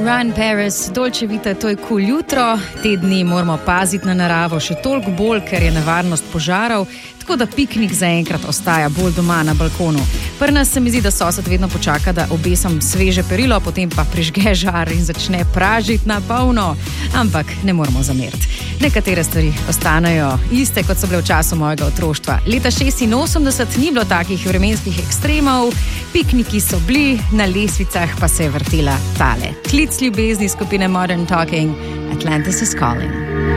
Ryan Paris, Dolce Vita, to je cool jutro. Te dni moramo paziti na naravo še toliko bolj, ker je nevarnost požarov, tako da piknik zaenkrat ostaja bolj doma na balkonu. Pri nas se mi zdi, da sosed vedno počaka, da obesam sveže perilo, potem pa prižge žar in začne pražiti na polno. Ampak ne moramo zameriti. Nekatere stvari ostanejo iste, kot so bile v času mojega otroštva. Leta 86 ni bilo takih vremenskih ekstremov, pikniki so bili, na lesvicah pa se je vrtela tale. Klic ljubezni skupine Modern Talking, Atlantis is Calling.